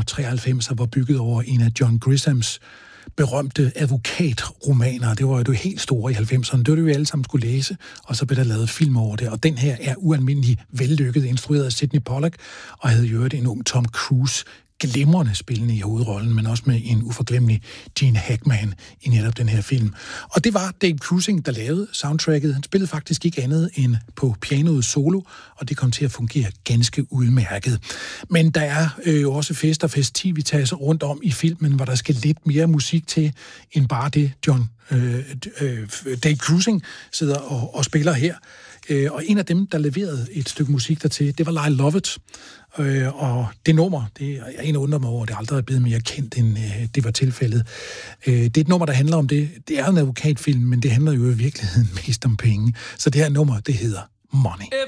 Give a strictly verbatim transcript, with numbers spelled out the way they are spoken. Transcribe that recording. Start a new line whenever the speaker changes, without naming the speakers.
treoghalvfems og var bygget over en af John Grishams berømte advokatromaner. Det var jo det helt store i halvfemserne. Det var det, vi alle sammen skulle læse, og så blev der lavet film over det. Og den her er ualmindelig vellykket, instrueret af Sydney Pollack, og havde jo en ung Tom Cruise glimrende spillende i hovedrollen, men også med en uforglemmelig Gene Hackman i netop den her film. Og det var Dave Cruising, der lavede soundtracket. Han spillede faktisk ikke andet end på pianoet solo, og det kom til at fungere ganske udmærket. Men der er øh, jo også fest og festivitaser rundt om i filmen, hvor der skal lidt mere musik til, end bare det John øh, øh, Dave Cruising sidder og, og spiller her. Øh, og en af dem, der leverede et stykke musik dertil, det var Lyle Lovett. Øh, og det nummer, det er jeg en undrer mig over, det er aldrig blevet mere kendt, end øh, det var tilfældet. Øh, det er et nummer, der handler om det. Det er en advokatfilm, men det handler jo i virkeligheden mest om penge. Så det her nummer, det hedder Money.